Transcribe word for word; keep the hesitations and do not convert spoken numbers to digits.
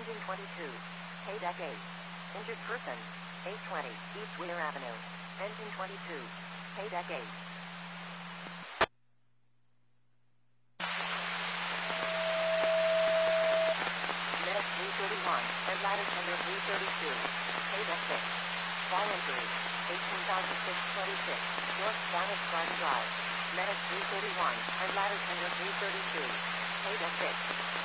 Engine twenty-two. K-Deck eight. Injured person. eight twenty East Weir Avenue. Engine twenty-two. K-Deck eight. Medic three thirty-one. And ladder tender three thirty-two. K-Deck six. Fall injury. eighteen thousand six hundred twenty-six. Northbound at Spartan Drive. Medic three thirty-one. And ladder tender three thirty-two. K-Deck six.